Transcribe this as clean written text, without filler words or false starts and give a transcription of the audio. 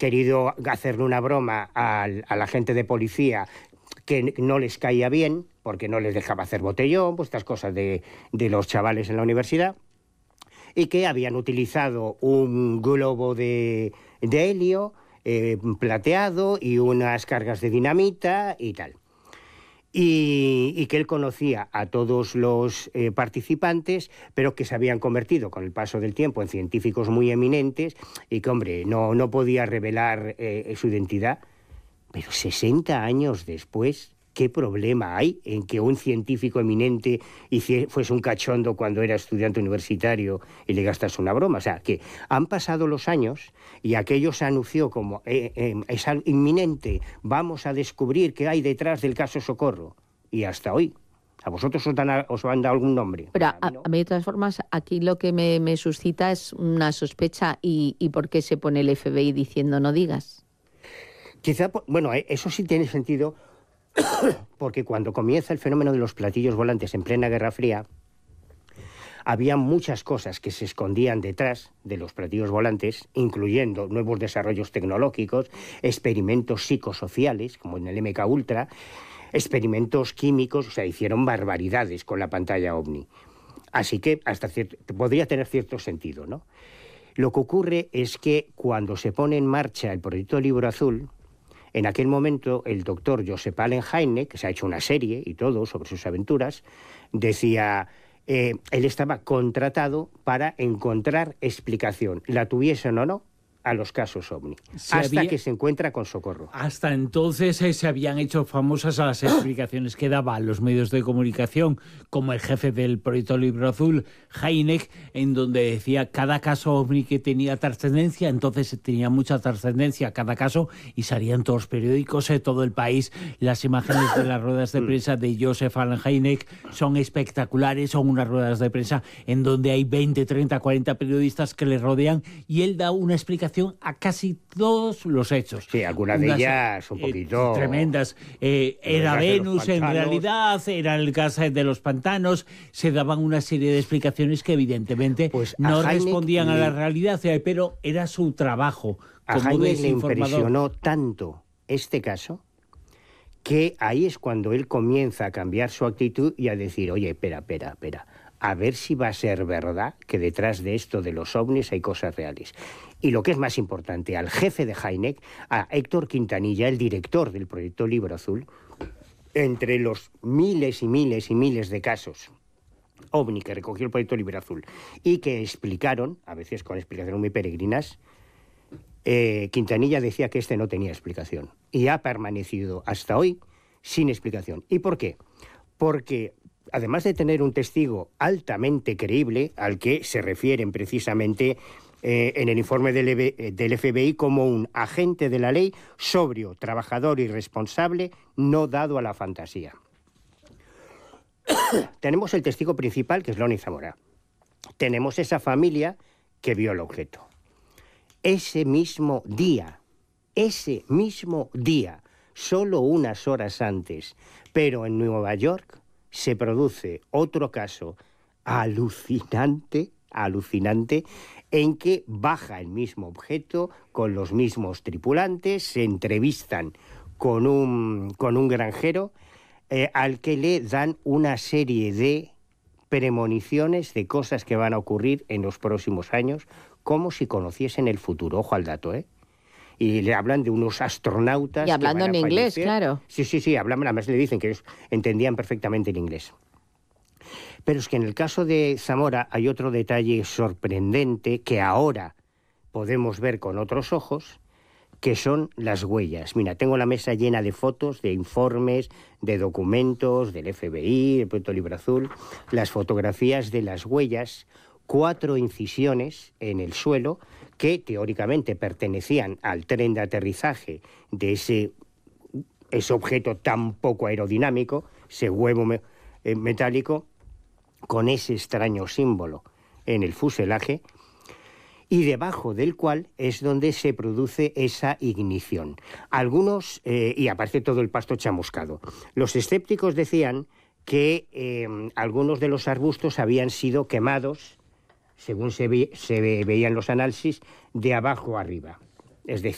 querido hacerle una broma al agente de policía que no les caía bien, porque no les dejaba hacer botellón, pues estas cosas de los chavales en la universidad, y que habían utilizado un globo de helio plateado y unas cargas de dinamita y tal. Y que él conocía a todos los participantes, pero que se habían convertido con el paso del tiempo en científicos muy eminentes y que, hombre, no podía revelar su identidad. Pero 60 años después, ¿qué problema hay en que un científico eminente fuese un cachondo cuando era estudiante universitario y le gastase una broma? O sea, que han pasado los años y aquello se anunció como es inminente, vamos a descubrir qué hay detrás del caso Socorro. Y hasta hoy. ¿A vosotros os han dado algún nombre? Pero a mí, de todas formas, aquí lo que me suscita es una sospecha. ¿Y por qué se pone el FBI diciendo no digas? Quizá, bueno, eso sí tiene sentido, porque cuando comienza el fenómeno de los platillos volantes en plena Guerra Fría, había muchas cosas que se escondían detrás de los platillos volantes, incluyendo nuevos desarrollos tecnológicos, experimentos psicosociales, como en el MK Ultra, experimentos químicos, o sea, hicieron barbaridades con la pantalla OVNI. Así que podría tener cierto sentido, ¿no? Lo que ocurre es que cuando se pone en marcha el proyecto Libro Azul, en aquel momento el doctor Joseph Allen Hynek, que se ha hecho una serie y todo sobre sus aventuras, decía, él estaba contratado para encontrar explicación, la tuviesen o no, a los casos OVNI, que se encuentra con Socorro. Hasta entonces se habían hecho famosas las explicaciones que daba a los medios de comunicación, como el jefe del proyecto Libro Azul, Hynek, en donde decía cada caso OVNI que tenía trascendencia, entonces tenía mucha trascendencia cada caso, y salían todos los periódicos, todo el país. Las imágenes de las ruedas de prensa de Joseph Allen Hynek son espectaculares, son unas ruedas de prensa en donde hay 20, 30, 40 periodistas que le rodean, y él da una explicación a casi todos los hechos. Sí, algunas de ellas un poquito tremendas. Era Venus, en realidad, era el gas de los pantanos. Se daban una serie de explicaciones que evidentemente no respondían a la realidad, pero era su trabajo como desinformador. A Hynek le impresionó tanto este caso que ahí es cuando él comienza a cambiar su actitud y a decir, oye, espera, a ver si va a ser verdad que detrás de esto de los ovnis hay cosas reales. Y lo que es más importante, al jefe de Hynek, a Héctor Quintanilla, el director del proyecto Libro Azul, entre los miles y miles y miles de casos ovni que recogió el proyecto Libro Azul y que explicaron, a veces con explicaciones muy peregrinas, Quintanilla decía que este no tenía explicación. Y ha permanecido hasta hoy sin explicación. ¿Y por qué? Porque además de tener un testigo altamente creíble, al que se refieren precisamente en el informe del FBI como un agente de la ley, sobrio, trabajador y responsable, no dado a la fantasía. Tenemos el testigo principal, que es Loni Zamora. Tenemos esa familia que vio el objeto. Ese mismo día, solo unas horas antes, pero en Nueva York, se produce otro caso alucinante, en que baja el mismo objeto con los mismos tripulantes, se entrevistan con un granjero al que le dan una serie de premoniciones de cosas que van a ocurrir en los próximos años, como si conociesen el futuro. Ojo al dato, ¿eh? Y le hablan de unos astronautas. Y hablando en inglés, claro. Sí, hablan, además le dicen que ellos entendían perfectamente el inglés. Pero es que en el caso de Zamora hay otro detalle sorprendente que ahora podemos ver con otros ojos, que son las huellas. Mira, tengo la mesa llena de fotos, de informes, de documentos del FBI, del Proyecto Libro Azul, las fotografías de las huellas, 4 incisiones en el suelo que teóricamente pertenecían al tren de aterrizaje de ese objeto tan poco aerodinámico, ese huevo metálico, con ese extraño símbolo en el fuselaje, y debajo del cual es donde se produce esa ignición. Algunos, y aparte todo el pasto chamuscado, los escépticos decían que algunos de los arbustos habían sido quemados, según se veían los análisis, de abajo a arriba. Es decir,